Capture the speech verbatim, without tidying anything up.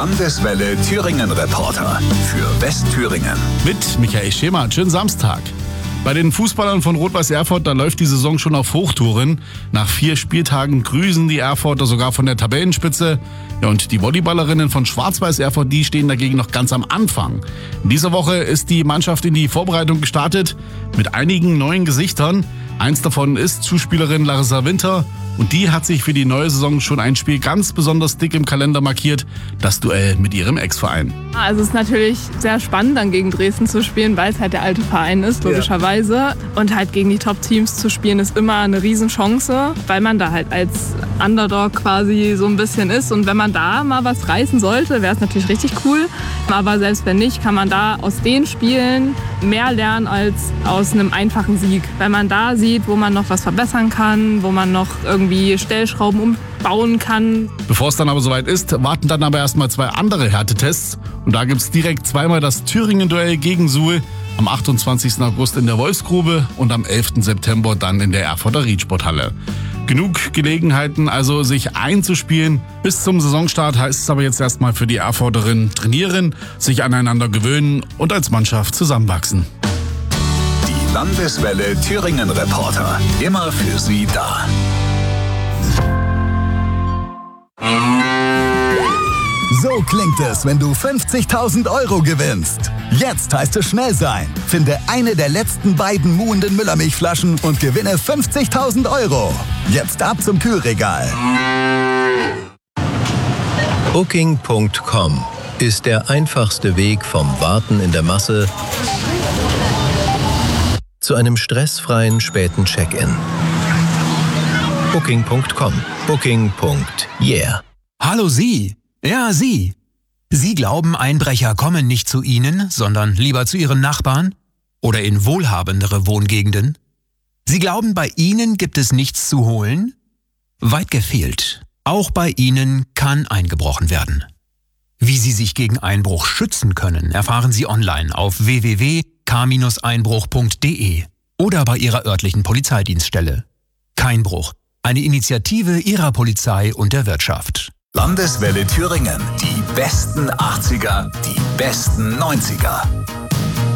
Landeswelle Thüringen Reporter für Westthüringen. Mit Michael Schema. Schönen Samstag. Bei den Fußballern von Rot-Weiß Erfurt, da läuft die Saison schon auf Hochtouren. Nach vier Spieltagen grüßen die Erfurter sogar von der Tabellenspitze. Ja, und die Volleyballerinnen von Schwarz-Weiß Erfurt, die stehen dagegen noch ganz am Anfang. In dieser Woche ist die Mannschaft in die Vorbereitung gestartet mit einigen neuen Gesichtern. Eins davon ist Zuspielerin Larissa Winter. Und die hat sich für die neue Saison schon ein Spiel ganz besonders dick im Kalender markiert, das Duell mit ihrem Ex-Verein. Also es ist natürlich sehr spannend, dann gegen Dresden zu spielen, weil es halt der alte Verein ist, logischerweise. Ja. Und halt gegen die Top-Teams zu spielen, ist immer eine Riesenchance, weil man da halt als Underdog quasi so ein bisschen ist. Und wenn man da mal was reißen sollte, wäre es natürlich richtig cool. Aber selbst wenn nicht, kann man da aus den Spielen mehr lernen als aus einem einfachen Sieg. Weil man da sieht, wo man noch was verbessern kann, wo man noch irgendwie Stellschrauben umbauen kann. Bevor es dann aber soweit ist, warten dann aber erstmal zwei andere Härtetests. Und da gibt es direkt zweimal das Thüringen-Duell gegen Suhl. Am achtundzwanzigsten August in der Wolfsgrube und am elften September dann in der Erfurter Riedsporthalle. Genug Gelegenheiten, also sich einzuspielen. Bis zum Saisonstart heißt es aber jetzt erstmal für die Erfurterinnen trainieren, sich aneinander gewöhnen und als Mannschaft zusammenwachsen. Die Landeswelle Thüringen Reporter, immer für Sie da. So klingt es, wenn du fünfzigtausend Euro gewinnst. Jetzt heißt es schnell sein. Finde eine der letzten beiden muhenden Müllermilchflaschen und gewinne fünfzigtausend Euro. Jetzt ab zum Kühlregal. Booking Punkt com ist der einfachste Weg vom Warten in der Masse zu einem stressfreien späten Check-in. Booking Punkt com. Booking. Yeah. Hallo Sie. Ja, Sie. Sie glauben, Einbrecher kommen nicht zu Ihnen, sondern lieber zu Ihren Nachbarn? Oder in wohlhabendere Wohngegenden? Sie glauben, bei Ihnen gibt es nichts zu holen? Weit gefehlt. Auch bei Ihnen kann eingebrochen werden. Wie Sie sich gegen Einbruch schützen können, erfahren Sie online auf w w w punkt k einbruch punkt d e oder bei Ihrer örtlichen Polizeidienststelle. Keinbruch, eine Initiative Ihrer Polizei und der Wirtschaft. Landeswelle Thüringen. Die besten achtziger, die besten neunziger.